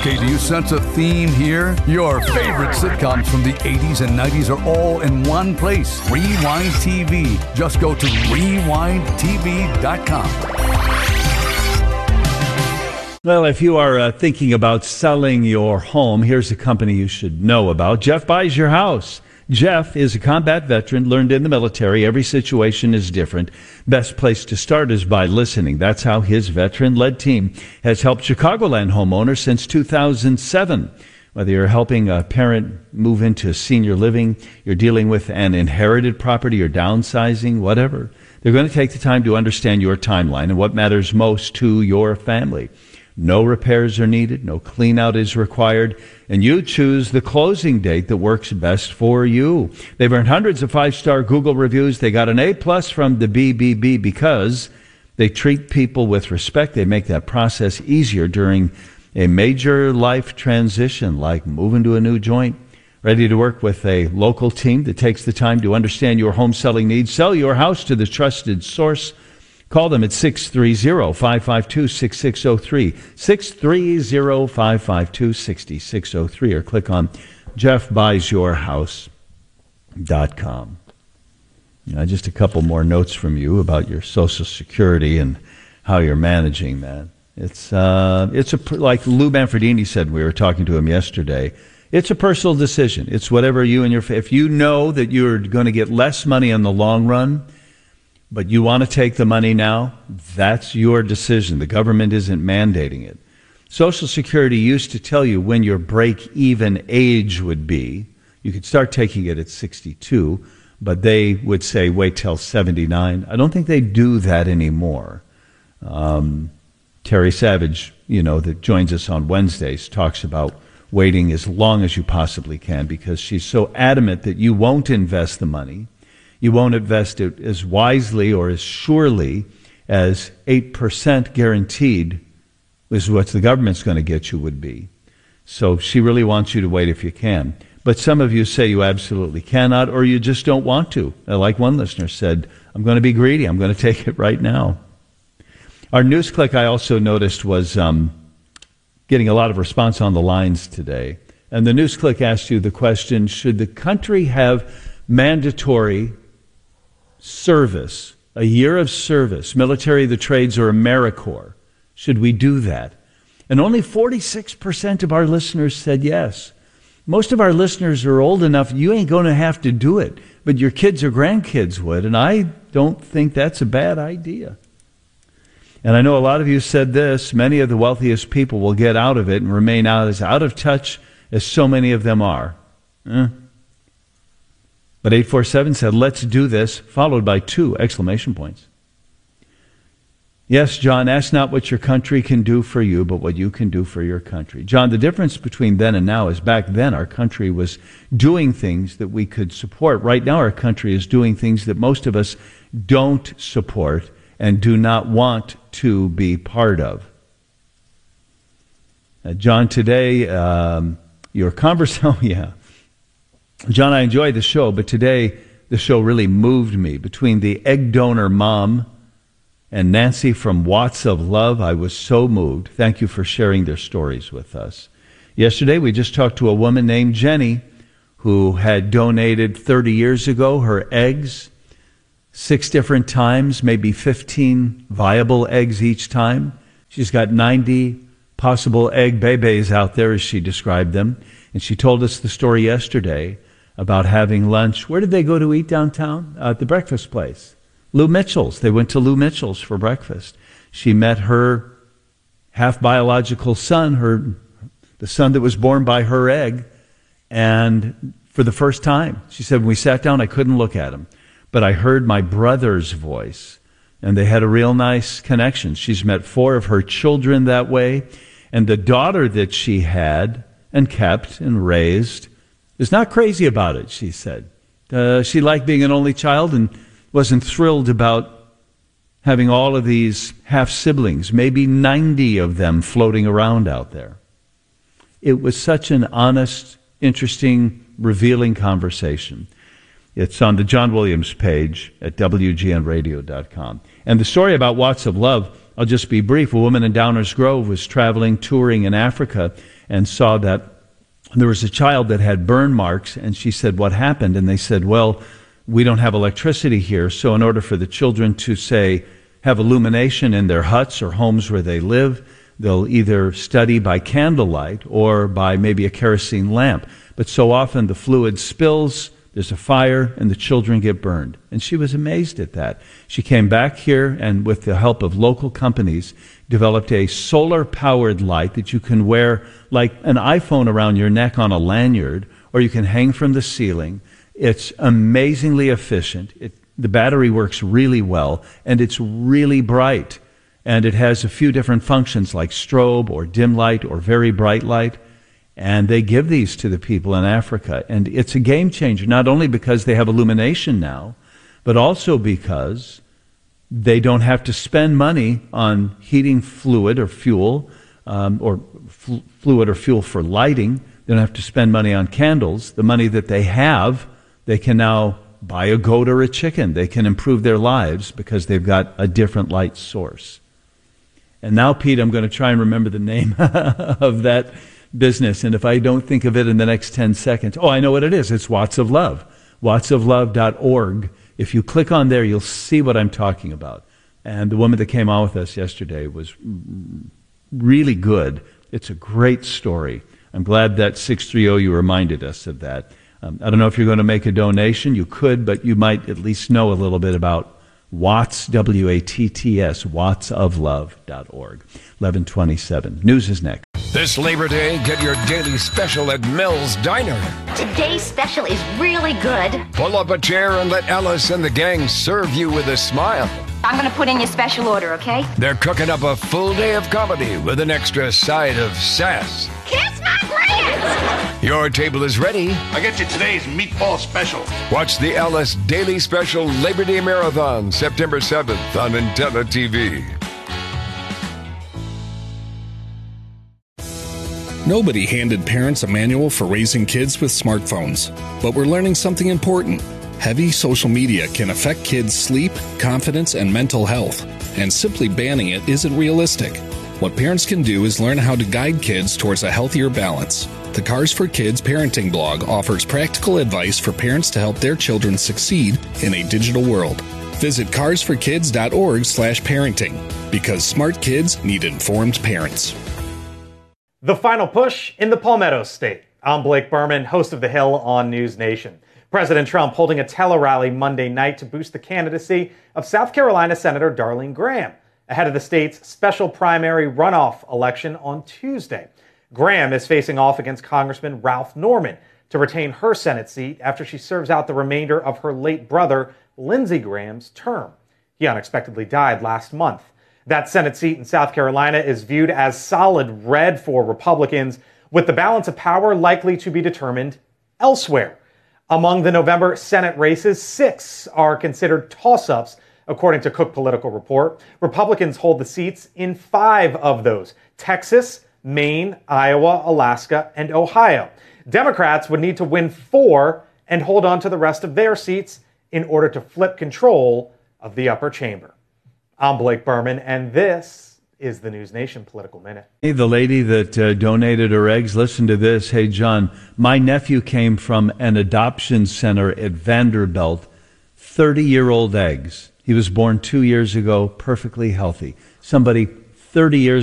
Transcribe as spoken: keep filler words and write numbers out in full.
Okay, do you sense a theme here? Your favorite sitcoms from the eighties and nineties are all in one place. Rewind T V. Just go to rewind t v dot com. Well, if you are uh, thinking about selling your home, here's a company you should know about. Jeff Buys Your House. Jeff is a combat veteran, learned in the military. Every situation is different. Best place to start is by listening. That's how his veteran-led team has helped Chicagoland homeowners since two thousand seven. Whether you're helping a parent move into senior living, you're dealing with an inherited property, or downsizing, whatever, they're going to take the time to understand your timeline and what matters most to your family. No repairs are needed, no clean-out is required, and you choose the closing date that works best for you. They've earned hundreds of five-star Google reviews. They got an A-plus from the B B B because they treat people with respect. They make that process easier during a major life transition, like moving to a new joint. Ready to work with a local team that takes the time to understand your home selling needs. Sell your house to the trusted source. Call them at six three zero, five five two, six six zero three, six three zero, five five two, six six zero three, or click on jeff buys your house dot com. You know, just a couple more notes from you about your Social Security and how you're managing that. It's uh, it's a like Lou Manfredini said, we were talking to him yesterday. It's a personal decision. It's whatever you and your if you know that you're going to get less money in the long run, but you want to take the money now, that's your decision. The government isn't mandating it. Social Security used to tell you when your break-even age would be. You could start taking it at sixty-two, but they would say wait till seventy-nine. I don't think they do that anymore. Um, Terry Savage, you know, that joins us on Wednesdays, talks about waiting as long as you possibly can because she's so adamant that you won't invest the money. You won't invest it as wisely or as surely as eight percent guaranteed is what the government's going to get you would be. So she really wants you to wait if you can. But some of you say you absolutely cannot, or you just don't want to. Like one listener said, I'm going to be greedy. I'm going to take it right now. Our news click, I also noticed, was um, getting a lot of response on the lines today. And the news click asked you the question, should the country have mandatory service, a year of service, military of the trades, or AmeriCorps? Should we do that? And only forty-six percent of our listeners said yes. Most of our listeners are old enough, you ain't going to have to do it, but your kids or grandkids would, and I don't think that's a bad idea. And I know a lot of you said this, many of the wealthiest people will get out of it and remain out as out of touch as so many of them are. Eh? But eight four seven said, let's do this, followed by two exclamation points. Yes, John, ask not what your country can do for you, but what you can do for your country. John, the difference between then and now is back then our country was doing things that we could support. Right now our country is doing things that most of us don't support and do not want to be part of. Uh, John, today, um, your conversation, oh yeah. John, I enjoy the show, but today the show really moved me. Between the egg donor mom and Nancy from Watts of Love, I was so moved. Thank you for sharing their stories with us. Yesterday, we just talked to a woman named Jenny who had donated thirty years ago her eggs six different times, maybe fifteen viable eggs each time. She's got ninety possible egg bebes out there, as she described them. And she told us the story yesterday about having lunch. Where did they go to eat downtown? Uh, at the breakfast place. Lou Mitchell's. They went to Lou Mitchell's for breakfast. She met her half-biological son, her the son that was born by her egg, and for the first time. She said, when we sat down, I couldn't look at him, but I heard my brother's voice, and they had a real nice connection. She's met four of her children that way, and the daughter that she had and kept and raised is not crazy about it, she said. Uh, she liked being an only child and wasn't thrilled about having all of these half-siblings, maybe ninety of them floating around out there. It was such an honest, interesting, revealing conversation. It's on the John Williams page at W G N radio dot com. And the story about Watts of Love, I'll just be brief. A woman in Downers Grove was traveling, touring in Africa, and saw that there was a child that had burn marks, and she said, what happened? And they said, well, we don't have electricity here, so in order for the children to, say, have illumination in their huts or homes where they live, they'll either study by candlelight or by maybe a kerosene lamp. But so often the fluid spills, there's a fire, and the children get burned. And she was amazed at that. She came back here and, with the help of local companies, developed a solar-powered light that you can wear like an iPhone around your neck on a lanyard, or you can hang from the ceiling. It's amazingly efficient. It, the battery works really well, and it's really bright. And it has a few different functions like strobe or dim light or very bright light. And they give these to the people in Africa. And it's a game changer, not only because they have illumination now, but also because they don't have to spend money on heating fluid or fuel, um, or fl- fluid or fuel for lighting. They don't have to spend money on candles. The money that they have, they can now buy a goat or a chicken. They can improve their lives because they've got a different light source. And now, Pete, I'm going to try and remember the name of that business, and if I don't think of it in the next ten seconds, oh, I know what it is. It's Watts of Love, watts of love dot org. If you click on there, you'll see what I'm talking about. And the woman that came on with us yesterday was really good. It's a great story. I'm glad that six three zero, you reminded us of that. Um, I don't know if you're going to make a donation. You could, but you might at least know a little bit about Watts, W A T T S, watts of love dot org. eleven twenty-seven. News is next. This Labor Day, get your daily special at Mel's Diner. Today's special is really good. Pull up a chair and let Alice and the gang serve you with a smile. I'm going to put in your special order, okay? They're cooking up a full day of comedy with an extra side of sass. Kiss my grits! Your table is ready. I get you today's meatball special. Watch the Alice Daily Special Labor Day Marathon, September seventh on Intella T V. Nobody handed parents a manual for raising kids with smartphones, but we're learning something important. Heavy social media can affect kids' sleep, confidence, and mental health, and simply banning it isn't realistic. What parents can do is learn how to guide kids towards a healthier balance. The Cars for Kids parenting blog offers practical advice for parents to help their children succeed in a digital world. Visit cars for kids dot org slash parenting, because smart kids need informed parents. The final push in the Palmetto State. I'm Blake Berman, host of The Hill on News Nation. President Trump holding a tele-rally Monday night to boost the candidacy of South Carolina Senator Darlene Graham ahead of the state's special primary runoff election on Tuesday. Graham is facing off against Congressman Ralph Norman to retain her Senate seat after she serves out the remainder of her late brother, Lindsey Graham's term. He unexpectedly died last month. That Senate seat in South Carolina is viewed as solid red for Republicans, with the balance of power likely to be determined elsewhere. Among the November Senate races, six are considered toss-ups, according to Cook Political Report. Republicans hold the seats in five of those: Texas, Maine, Iowa, Alaska, and Ohio. Democrats would need to win four and hold on to the rest of their seats in order to flip control of the upper chamber. I'm Blake Berman, and this is the News Nation Political Minute. Hey, the lady that uh, donated her eggs, listen to this. Hey, John, my nephew came from an adoption center at Vanderbilt, thirty-year-old eggs. He was born two years ago, perfectly healthy. Somebody thirty years